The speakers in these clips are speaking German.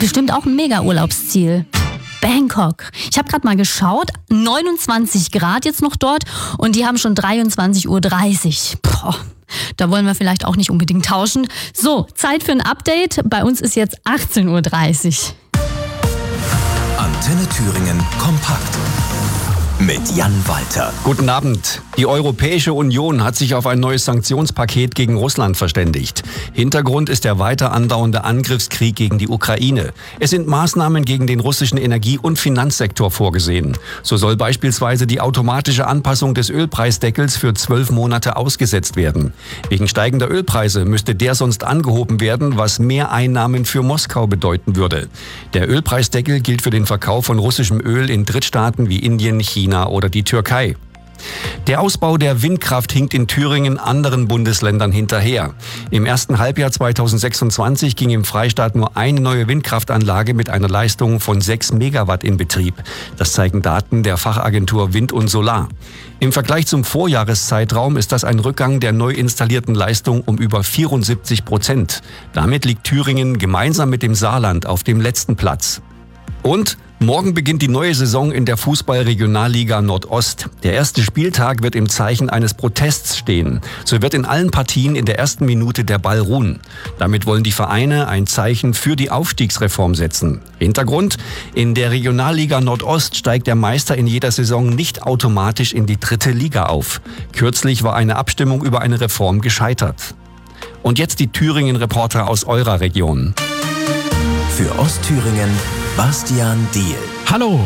Bestimmt auch ein Mega-Urlaubsziel. Bangkok. Ich habe gerade mal geschaut, 29 Grad jetzt noch dort und die haben schon 23:30 Uhr. Da wollen wir vielleicht auch nicht unbedingt tauschen. So, Zeit für ein Update. Bei uns ist jetzt 18:30 Uhr. Antenne Thüringen kompakt. Mit Jan Walter. Guten Abend. Die Europäische Union hat sich auf ein neues Sanktionspaket gegen Russland verständigt. Hintergrund ist der weiter andauernde Angriffskrieg gegen die Ukraine. Es sind Maßnahmen gegen den russischen Energie- und Finanzsektor vorgesehen. So soll beispielsweise die automatische Anpassung des Ölpreisdeckels für 12 Monate ausgesetzt werden. Wegen steigender Ölpreise müsste der sonst angehoben werden, was mehr Einnahmen für Moskau bedeuten würde. Der Ölpreisdeckel gilt für den Verkauf von russischem Öl in Drittstaaten wie Indien, China oder die Türkei. Der Ausbau der Windkraft hinkt in Thüringen anderen Bundesländern hinterher. Im ersten Halbjahr 2026 ging im Freistaat nur eine neue Windkraftanlage mit einer Leistung von 6 Megawatt in Betrieb. Das zeigen Daten der Fachagentur Wind und Solar. Im Vergleich zum Vorjahreszeitraum ist das ein Rückgang der neu installierten Leistung um über 74%. Damit liegt Thüringen gemeinsam mit dem Saarland auf dem letzten Platz. Und morgen beginnt die neue Saison in der Fußball-Regionalliga Nordost. Der erste Spieltag wird im Zeichen eines Protests stehen. So wird in allen Partien in der ersten Minute der Ball ruhen. Damit wollen die Vereine ein Zeichen für die Aufstiegsreform setzen. Hintergrund: In der Regionalliga Nordost steigt der Meister in jeder Saison nicht automatisch in die 3. Liga auf. Kürzlich war eine Abstimmung über eine Reform gescheitert. Und jetzt die Thüringen-Reporter aus eurer Region. Für Ostthüringen Bastian Diehl. Hallo!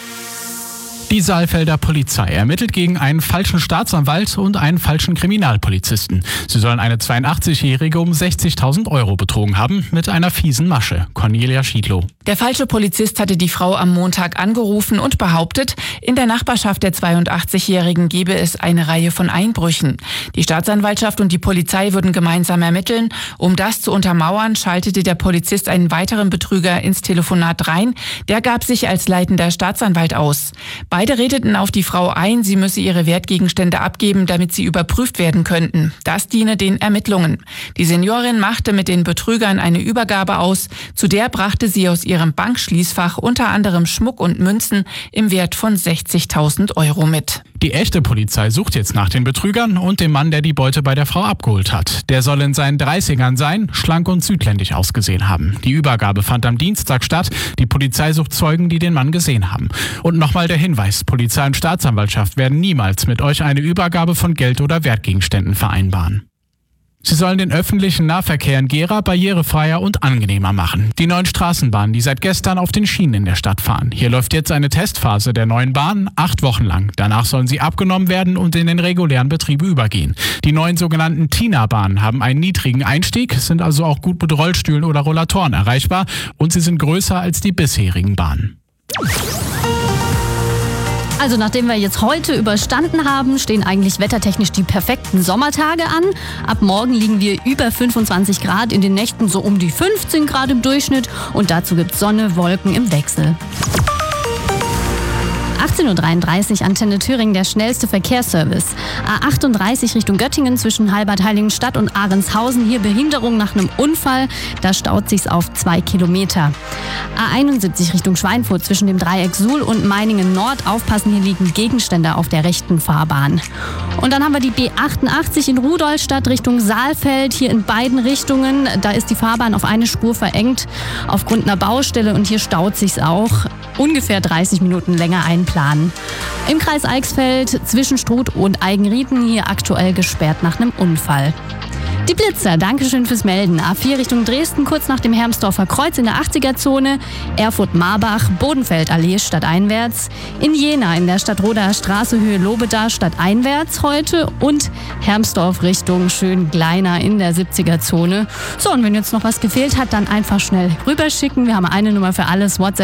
Die Saalfelder Polizei ermittelt gegen einen falschen Staatsanwalt und einen falschen Kriminalpolizisten. Sie sollen eine 82-Jährige um 60.000 Euro betrogen haben mit einer fiesen Masche. Cornelia Schiedlow. Der falsche Polizist hatte die Frau am Montag angerufen und behauptet, in der Nachbarschaft der 82-Jährigen gebe es eine Reihe von Einbrüchen. Die Staatsanwaltschaft und die Polizei würden gemeinsam ermitteln. Um das zu untermauern, schaltete der Polizist einen weiteren Betrüger ins Telefonat rein. Der gab sich als leitender Staatsanwalt aus. Beide redeten auf die Frau ein, sie müsse ihre Wertgegenstände abgeben, damit sie überprüft werden könnten. Das diene den Ermittlungen. Die Seniorin machte mit den Betrügern eine Übergabe aus. Zu der brachte sie aus ihrem Bankschließfach unter anderem Schmuck und Münzen im Wert von 60.000 Euro mit. Die echte Polizei sucht jetzt nach den Betrügern und dem Mann, der die Beute bei der Frau abgeholt hat. Der soll in seinen 30ern sein, schlank und südländisch ausgesehen haben. Die Übergabe fand am Dienstag statt. Die Polizei sucht Zeugen, die den Mann gesehen haben. Und nochmal der Hinweis: Polizei und Staatsanwaltschaft werden niemals mit euch eine Übergabe von Geld oder Wertgegenständen vereinbaren. Sie sollen den öffentlichen Nahverkehr in Gera barrierefreier und angenehmer machen. Die neuen Straßenbahnen, die seit gestern auf den Schienen in der Stadt fahren. Hier läuft jetzt eine Testphase der neuen Bahnen, 8 Wochen lang. Danach sollen sie abgenommen werden und in den regulären Betrieb übergehen. Die neuen sogenannten TINA-Bahnen haben einen niedrigen Einstieg, sind also auch gut mit Rollstühlen oder Rollatoren erreichbar und sie sind größer als die bisherigen Bahnen. Also nachdem wir jetzt heute überstanden haben, stehen eigentlich wettertechnisch die perfekten Sommertage an. Ab morgen liegen wir über 25 Grad, in den Nächten so um die 15 Grad im Durchschnitt. Und dazu gibt's Sonne, Wolken im Wechsel. 18:33 Uhr, Antenne Thüringen, der schnellste Verkehrsservice. A38 Richtung Göttingen zwischen Halbert-Heiligenstadt und Ahrenshausen. Hier Behinderung nach einem Unfall. Da staut sich's auf 2 Kilometer. A71 Richtung Schweinfurt zwischen dem Dreieck Suhl und Meiningen Nord. Aufpassen, hier liegen Gegenstände auf der rechten Fahrbahn. Und dann haben wir die B88 in Rudolstadt Richtung Saalfeld. Hier in beiden Richtungen. Da ist die Fahrbahn auf eine Spur verengt aufgrund einer Baustelle. Und hier staut sich's auch. Ungefähr 30 Minuten länger einplanen. Im Kreis Eichsfeld zwischen Struth und Eigenrieden hier aktuell gesperrt nach einem Unfall. Die Blitzer, Dankeschön fürs Melden. A4 Richtung Dresden, kurz nach dem Hermsdorfer Kreuz in der 80er-Zone. Erfurt-Marbach, Bodenfeldallee stadteinwärts. In Jena in der Stadtroder Straße Höhe Lobeda stadteinwärts heute. Und Hermsdorf Richtung Schöngleiner in der 70er-Zone. So, und wenn jetzt noch was gefehlt hat, dann einfach schnell rüberschicken. Wir haben eine Nummer für alles. WhatsApp